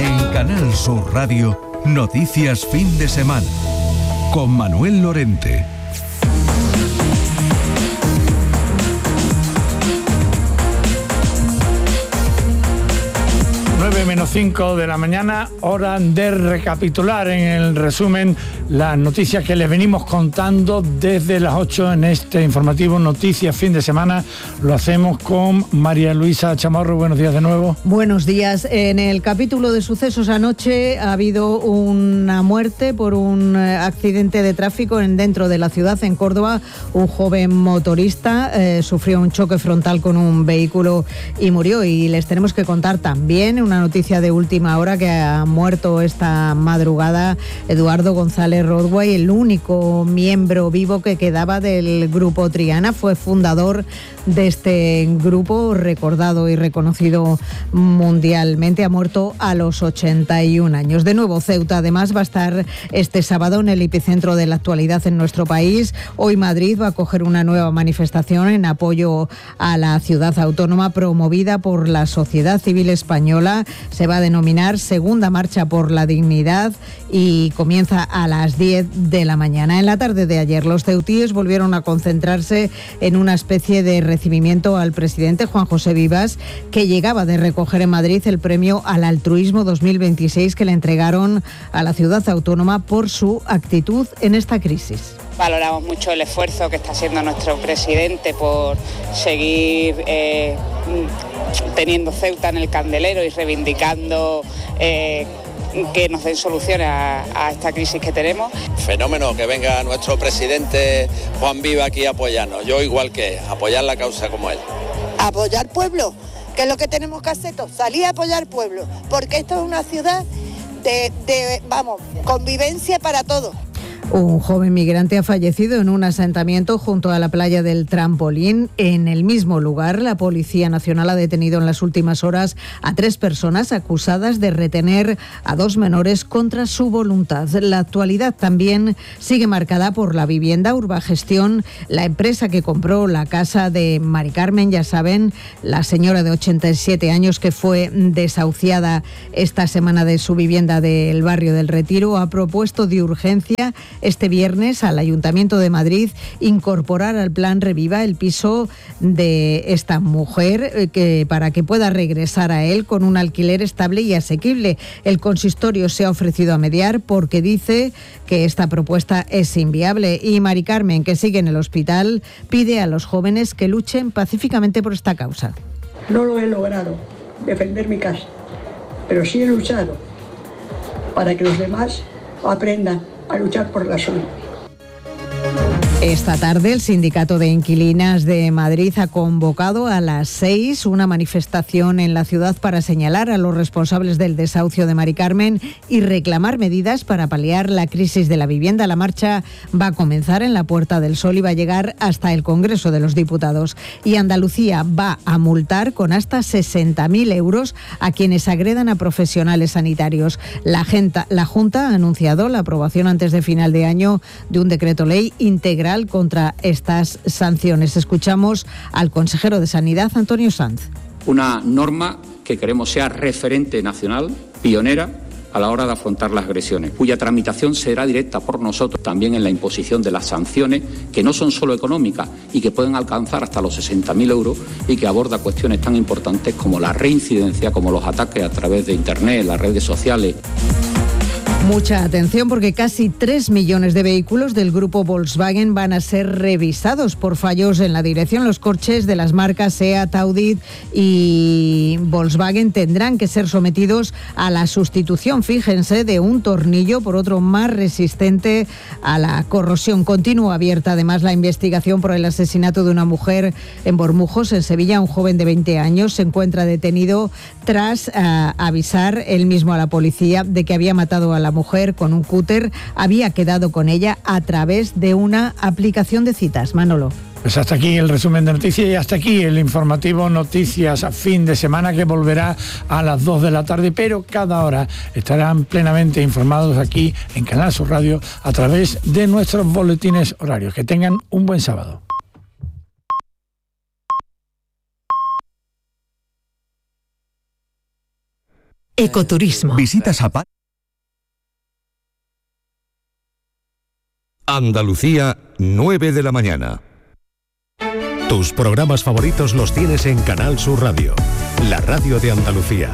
En Canal Sur Radio, Noticias Fin de Semana, con Manuel Lorente. 9:05 de la mañana, hora de recapitular en el resumen las noticias que les venimos contando desde las 8 en este informativo Noticias Fin de Semana. Lo hacemos con María Luisa Chamorro. Buenos días de nuevo. Buenos días. En el capítulo de sucesos anoche ha habido una muerte por un accidente de tráfico dentro de la ciudad, en Córdoba. Un joven motorista sufrió un choque frontal con un vehículo y murió. Y les tenemos que contar también una noticia de última hora, que ha muerto esta madrugada Eduardo González Rodway, el único miembro vivo que quedaba del grupo Triana. Fue fundador de este grupo, recordado y reconocido mundialmente. Ha muerto a los 81 años. De nuevo, Ceuta además va a estar este sábado en el epicentro de la actualidad en nuestro país. Hoy Madrid va a acoger una nueva manifestación en apoyo a la ciudad autónoma promovida por la sociedad civil española. Se va a denominar Segunda Marcha por la Dignidad y comienza a las 10 de la mañana. En la tarde de ayer, los ceutíes volvieron a concentrarse en una especie de recibimiento al presidente Juan José Vivas, que llegaba de recoger en Madrid el premio al altruismo 2026 que le entregaron a la ciudad autónoma por su actitud en esta crisis. Valoramos mucho el esfuerzo que está haciendo nuestro presidente por seguir teniendo Ceuta en el candelero y reivindicando que nos den soluciones a esta crisis que tenemos. Fenómeno que venga nuestro presidente Juan Viva aquí a apoyarnos. Yo igual que apoyar la causa como él. Apoyar pueblo, que es lo que tenemos que hacer todos, salir a apoyar pueblo, porque esto es una ciudad de convivencia para todos. Un joven migrante ha fallecido en un asentamiento junto a la playa del Trampolín. En el mismo lugar, la Policía Nacional ha detenido en las últimas horas a 3 personas acusadas de retener a 2 menores contra su voluntad. La actualidad también sigue marcada por la vivienda. Urbagestión, la empresa que compró la casa de Mari Carmen, ya saben, la señora de 87 años que fue desahuciada esta semana de su vivienda del barrio del Retiro, ha propuesto de urgencia este viernes al Ayuntamiento de Madrid incorporar al plan Reviva el piso de esta mujer para que pueda regresar a él con un alquiler estable y asequible. El consistorio se ha ofrecido a mediar porque dice que esta propuesta es inviable, y Mari Carmen, que sigue en el hospital, pide a los jóvenes que luchen pacíficamente por esta causa. No lo he logrado, defender mi casa, pero sí he luchado para que los demás aprendan a luchar por la suya. Esta tarde el Sindicato de Inquilinas de Madrid ha convocado a las 6 una manifestación en la ciudad para señalar a los responsables del desahucio de Mari Carmen y reclamar medidas para paliar la crisis de la vivienda. La marcha va a comenzar en la Puerta del Sol y va a llegar hasta el Congreso de los Diputados. Y Andalucía va a multar con hasta 60.000 euros a quienes agredan a profesionales sanitarios. La Junta ha anunciado la aprobación antes de final de año de un decreto ley integral contra estas sanciones. Escuchamos al consejero de Sanidad, Antonio Sanz. Una norma que queremos sea referente nacional, pionera a la hora de afrontar las agresiones, cuya tramitación será directa por nosotros también en la imposición de las sanciones, que no son solo económicas y que pueden alcanzar hasta los 60.000 euros y que aborda cuestiones tan importantes como la reincidencia, como los ataques a través de Internet, las redes sociales. Mucha atención, porque casi 3 millones de vehículos del grupo Volkswagen van a ser revisados por fallos en la dirección. Los coches de las marcas SEAT, Audi y Volkswagen tendrán que ser sometidos a la sustitución, fíjense, de un tornillo por otro más resistente a la corrosión. Continúa abierta además la investigación por el asesinato de una mujer en Bormujos, en Sevilla. Un joven de 20 años se encuentra detenido tras avisar él mismo a la policía de que había matado a la mujer con un cúter. Había quedado con ella a través de una aplicación de citas. Manolo. Pues hasta aquí el resumen de noticias y hasta aquí el informativo Noticias a Fin de Semana, que volverá a las 2 de la tarde, pero cada hora estarán plenamente informados aquí en Canal Sur Radio a través de nuestros boletines horarios. Que tengan un buen sábado. Ecoturismo. Visitas a Andalucía, 9 de la mañana. Tus programas favoritos los tienes en Canal Sur Radio, la radio de Andalucía.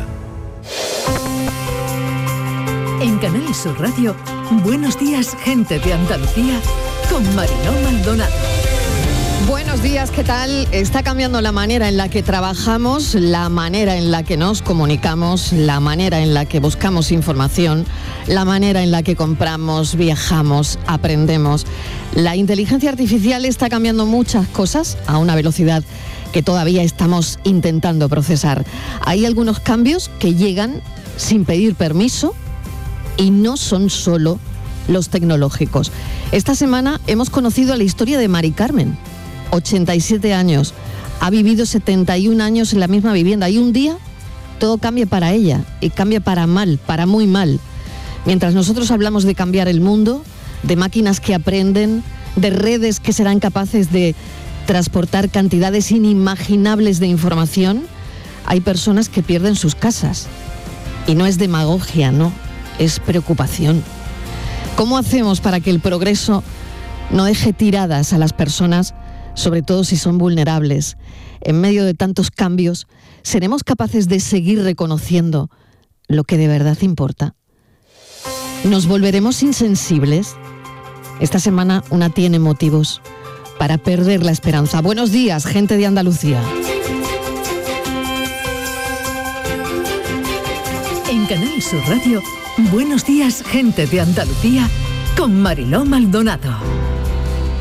En Canal Sur Radio, Buenos días, gente de Andalucía, con Mariló Maldonado. Buenos días, ¿qué tal? Está cambiando la manera en la que trabajamos, la manera en la que nos comunicamos, la manera en la que buscamos información, la manera en la que compramos, viajamos, aprendemos. La inteligencia artificial está cambiando muchas cosas a una velocidad que todavía estamos intentando procesar. Hay algunos cambios que llegan sin pedir permiso y no son solo los tecnológicos. Esta semana hemos conocido la historia de Mari Carmen. 87 años, ha vivido 71 años en la misma vivienda y un día todo cambia para ella y cambia para mal, para muy mal. Mientras nosotros hablamos de cambiar el mundo, de máquinas que aprenden, de redes que serán capaces de transportar cantidades inimaginables de información, hay personas que pierden sus casas. Y no es demagogia, no, es preocupación. ¿Cómo hacemos para que el progreso no deje tiradas a las personas, sobre todo si son vulnerables? En medio de tantos cambios, ¿seremos capaces de seguir reconociendo lo que de verdad importa? ¿Nos volveremos insensibles? Esta semana una tiene motivos para perder la esperanza. Buenos días, gente de Andalucía. En Canal Sur Radio, Buenos días, gente de Andalucía, con Mariló Maldonado.